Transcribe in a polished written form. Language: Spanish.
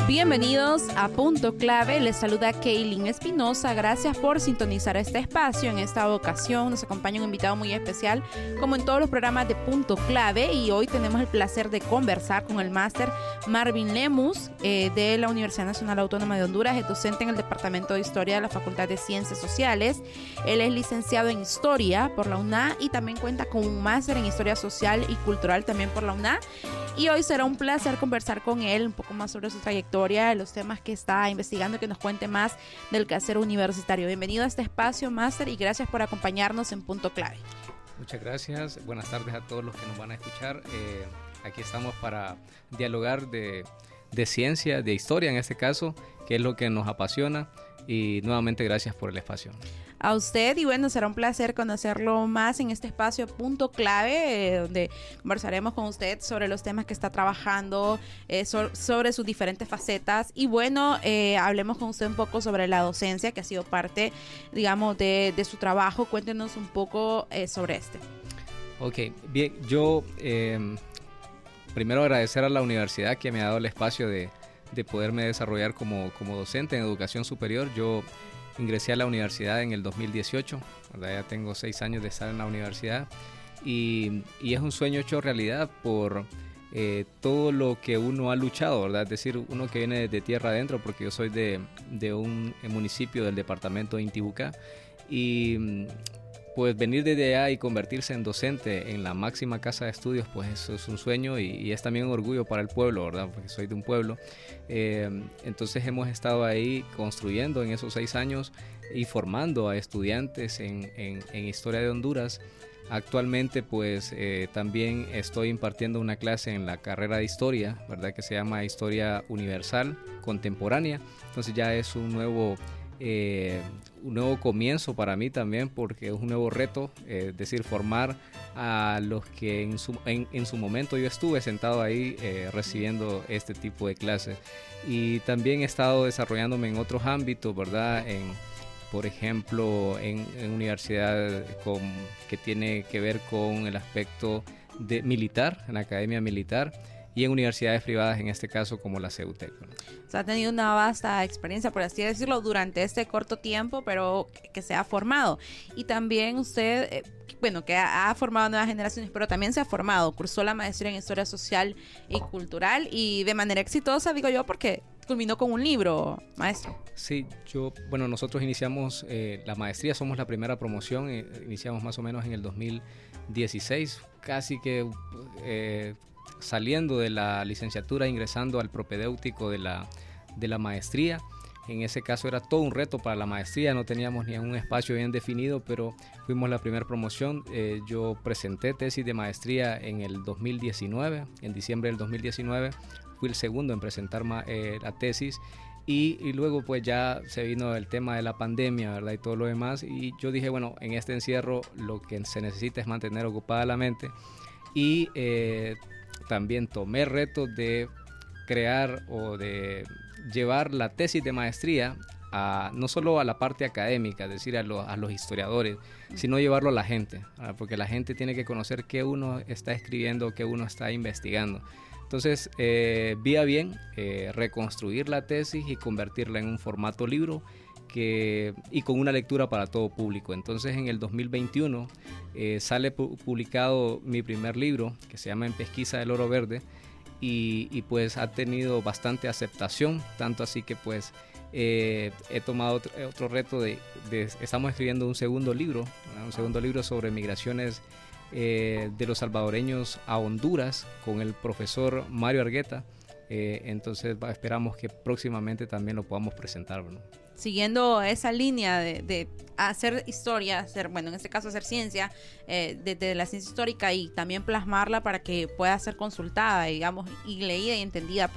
Bienvenidos a Punto Clave, les saluda Kaylin Espinosa, gracias por sintonizar este espacio. En esta ocasión nos acompaña un invitado muy especial, como en todos los programas de Punto Clave, y hoy tenemos el placer de conversar con el máster Marvin Lemus de la Universidad Nacional Autónoma de Honduras, es docente en el Departamento de Historia de la Facultad de Ciencias Sociales. Él es licenciado en Historia por la UNA y también cuenta con un máster en Historia Social y Cultural también por la UNA. Y hoy será un placer conversar con él un poco más sobre su trayectoria, los temas que está investigando y que nos cuente más del quehacer universitario. Bienvenido a este espacio, máster, y gracias por acompañarnos en Punto Clave. Muchas gracias. Buenas tardes a todos los que nos van a escuchar. Aquí estamos para dialogar de ciencia, de historia en este caso, que es lo que nos apasiona. Y nuevamente gracias por el espacio. A usted, y bueno, será un placer conocerlo más en este espacio Punto Clave, donde conversaremos con usted sobre los temas que está trabajando, sobre sus diferentes facetas, y bueno, hablemos con usted un poco sobre la docencia, que ha sido parte, digamos, de su trabajo. Cuéntenos un poco sobre este. Ok, bien, yo primero agradecer a la universidad que me ha dado el espacio de poderme desarrollar como docente en educación superior. Yo ingresé a la universidad en el 2018, ¿verdad? Ya tengo 6 años de estar en la universidad y es un sueño hecho realidad por todo lo que uno ha luchado, ¿verdad? Es decir, uno que viene de tierra adentro, porque yo soy de un municipio del departamento de Intibucá, y pues venir desde allá y convertirse en docente en la máxima casa de estudios, pues eso es un sueño y es también un orgullo para el pueblo, ¿verdad? Porque soy de un pueblo. Entonces hemos estado ahí construyendo en esos 6 años y formando a estudiantes en Historia de Honduras. Actualmente pues también estoy impartiendo una clase en la carrera de Historia, ¿verdad? Que se llama Historia Universal Contemporánea. Entonces ya es un nuevo comienzo para mí también, porque es un nuevo reto, es decir, formar a los que en su momento yo estuve sentado ahí recibiendo este tipo de clases. Y también he estado desarrollándome en otros ámbitos, ¿verdad? Por ejemplo, en universidad que tiene que ver con el aspecto militar, en la academia militar, y en universidades privadas, en este caso como la CEUTEC, ¿no? O sea, ha tenido una vasta experiencia, por así decirlo, durante este corto tiempo, pero que se ha formado. Y también usted, que ha formado nuevas generaciones, pero también se ha formado, cursó la maestría en Historia Social y Cultural, y de manera exitosa, digo yo, porque culminó con un libro, maestro. Sí, nosotros iniciamos la maestría, somos la primera promoción, iniciamos más o menos en el 2016, casi que saliendo de la licenciatura, ingresando al propedéutico de la maestría. En ese caso era todo un reto para la maestría, no teníamos ni un espacio bien definido, pero fuimos la primera promoción. Yo presenté tesis de maestría en el 2019, en diciembre del 2019, fui el segundo en presentar la tesis. Y luego pues ya se vino el tema de la pandemia, ¿verdad? Y todo lo demás, y yo dije, bueno, en este encierro lo que se necesita es mantener ocupada la mente, y también tomé el reto de crear o de llevar la tesis de maestría no solo a la parte académica, es decir, a los historiadores, sino llevarlo a la gente, ¿verdad? Porque la gente tiene que conocer qué uno está escribiendo, qué uno está investigando. Entonces vi a bien reconstruir la tesis y convertirla en un formato libro y con una lectura para todo público. Entonces en el 2021 sale publicado mi primer libro, que se llama En Pesquisa del Oro Verde, y pues ha tenido bastante aceptación, tanto así que pues he tomado otro reto estamos escribiendo un segundo libro, ¿verdad? Un segundo libro sobre migraciones de los salvadoreños a Honduras, con el profesor Mario Argueta. Entonces esperamos que próximamente también lo podamos presentar, ¿no? Siguiendo esa línea de hacer historia, en este caso hacer ciencia, de la ciencia histórica, y también plasmarla para que pueda ser consultada, digamos, y leída y entendida